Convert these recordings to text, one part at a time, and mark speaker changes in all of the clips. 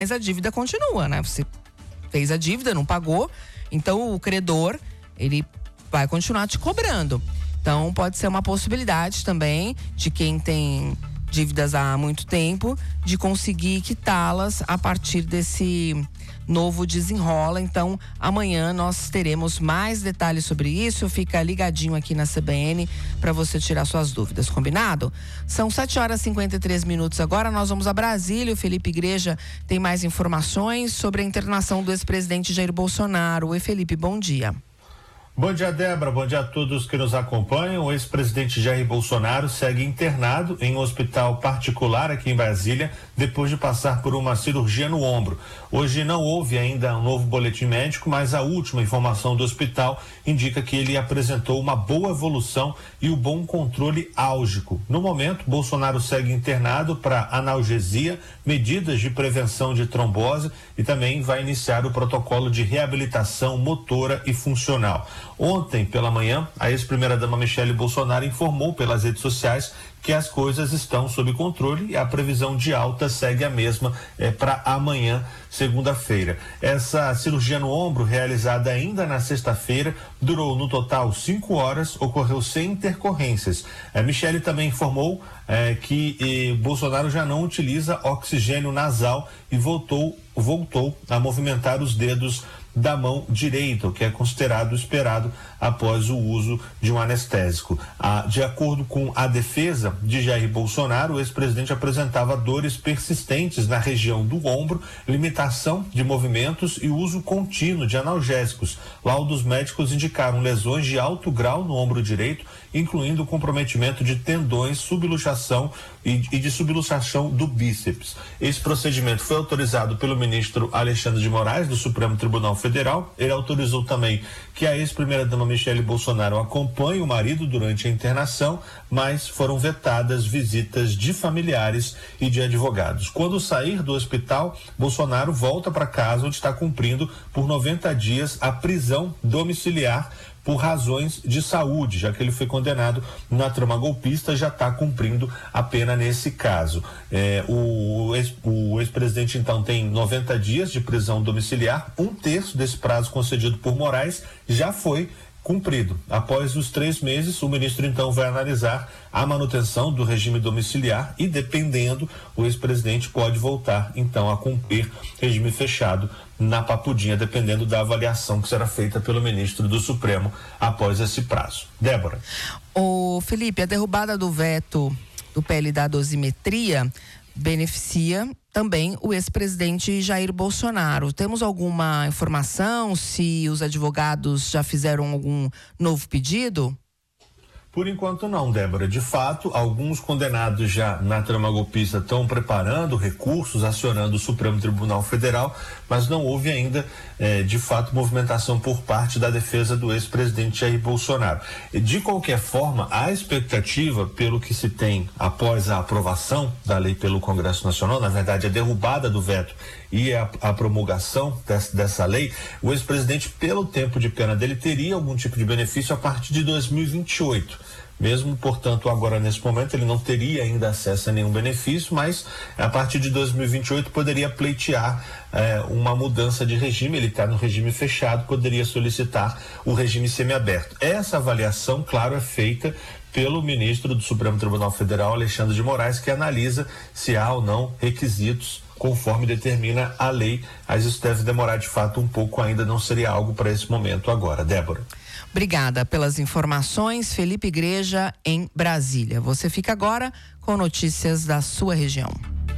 Speaker 1: a dívida continua, né? Você fez a dívida, não pagou, então o credor, ele vai continuar te cobrando. Então pode ser uma possibilidade também de quem tem dívidas há muito tempo, de conseguir quitá-las a partir desse novo desenrola. Então amanhã nós teremos mais detalhes sobre isso. Fica ligadinho aqui na CBN para você tirar suas dúvidas, combinado? São 7h53 agora, nós vamos a Brasília. O Felipe Igreja tem mais informações sobre a internação do ex-presidente Jair Bolsonaro. Oi, Felipe, bom dia.
Speaker 2: Bom dia, Débora. Bom dia a todos que nos acompanham. O ex-presidente Jair Bolsonaro segue internado em um hospital particular aqui em Brasília, depois de passar por uma cirurgia no ombro. Hoje não houve ainda um novo boletim médico, mas a última informação do hospital indica que ele apresentou uma boa evolução e um bom controle álgico. No momento, Bolsonaro segue internado para analgesia, medidas de prevenção de trombose e também vai iniciar o protocolo de reabilitação motora e funcional. Ontem, pela manhã, a ex-primeira-dama Michele Bolsonaro informou pelas redes sociais que as coisas estão sob controle e a previsão de alta segue a mesma para amanhã, segunda-feira. Essa cirurgia no ombro, realizada ainda na sexta-feira, durou no total 5 horas, ocorreu sem intercorrências. Michele também informou que Bolsonaro já não utiliza oxigênio nasal e voltou a movimentar os dedos da mão direita, o que é considerado esperado após o uso de um anestésico. De acordo com a defesa de Jair Bolsonaro, o ex-presidente apresentava dores persistentes na região do ombro, limitação de movimentos e uso contínuo de analgésicos. Laudos médicos indicaram lesões de alto grau no ombro direito, incluindo o comprometimento de tendões, subluxação e de subluxação do bíceps. Esse procedimento foi autorizado pelo ministro Alexandre de Moraes, do Supremo Tribunal Federal. Ele autorizou também que a ex-primeira-dama Michele Bolsonaro acompanhe o marido durante a internação, mas foram vetadas visitas de familiares e de advogados. Quando sair do hospital, Bolsonaro volta para casa, onde está cumprindo por 90 dias a prisão domiciliar por razões de saúde, já que ele foi condenado na trama golpista, já está cumprindo a pena nesse caso. O ex-presidente então tem 90 dias de prisão domiciliar, 1/3 desse prazo concedido por Moraes já foi cumprido. Após os 3 meses, o ministro então vai analisar a manutenção do regime domiciliar e, dependendo, o ex-presidente pode voltar então a cumprir regime fechado na Papudinha, dependendo da avaliação que será feita pelo ministro do Supremo após esse prazo. Débora.
Speaker 1: Ô Felipe, a derrubada do veto do PL da dosimetria beneficia também o ex-presidente Jair Bolsonaro. Temos alguma informação se os advogados já fizeram algum novo pedido?
Speaker 2: Por enquanto não, Débora. De fato, alguns condenados já na trama golpista estão preparando recursos, acionando o Supremo Tribunal Federal, mas não houve ainda, de fato, movimentação por parte da defesa do ex-presidente Jair Bolsonaro. De qualquer forma, a expectativa, pelo que se tem após a aprovação da lei pelo Congresso Nacional, na verdade a derrubada do veto e a promulgação dessa lei, o ex-presidente, pelo tempo de pena dele, teria algum tipo de benefício a partir de 2028. Mesmo, portanto, agora nesse momento ele não teria ainda acesso a nenhum benefício, mas a partir de 2028 poderia pleitear uma mudança de regime. Ele está no regime fechado, poderia solicitar o regime semiaberto. Essa avaliação, claro, é feita pelo ministro do Supremo Tribunal Federal, Alexandre de Moraes, que analisa se há ou não requisitos conforme determina a lei, mas isso deve demorar de fato um pouco, ainda não seria algo para esse momento agora. Débora.
Speaker 1: Obrigada pelas informações, Felipe Igreja, em Brasília. Você fica agora com notícias da sua região.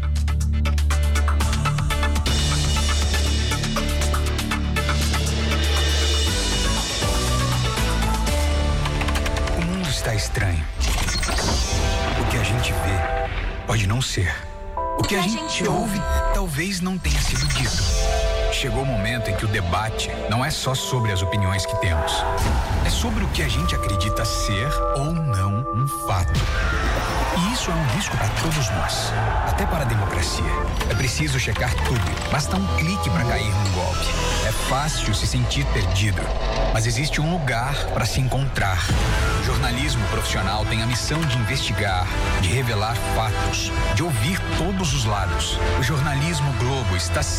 Speaker 3: O mundo está estranho. O que a gente vê pode não ser. O que a gente ouve talvez não tenha sido dito. Chegou o momento em que o debate não é só sobre as opiniões que temos. É sobre o que a gente acredita ser ou não um fato. E isso é um risco para todos nós, até para a democracia. É preciso checar tudo, basta um clique para cair num golpe. É fácil se sentir perdido, mas existe um lugar para se encontrar. O jornalismo profissional tem a missão de investigar, de revelar fatos, de ouvir todos os lados. O jornalismo Globo está